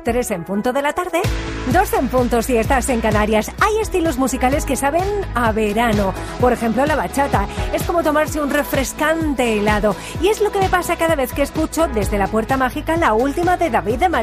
3 en punto de la tarde, 2 en punto si estás en Canarias. Hay estilos musicales que saben a verano. Por ejemplo, la bachata. Es como tomarse un refrescante helado. Y es lo que me pasa cada vez que escucho Desde la Puerta Mágica, la última de David de María.